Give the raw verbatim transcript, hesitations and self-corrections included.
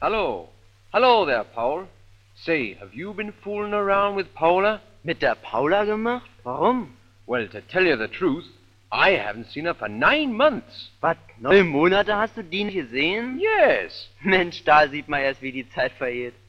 Hallo. Hello there, Paul. Say, have you been fooling around with Paula? Mit der Paula gemacht? Warum? Well, to tell you the truth, I haven't seen her for nine months. Was? Neun Monate hast du die nicht gesehen? Yes. Mensch, da sieht man erst, wie die Zeit vergeht.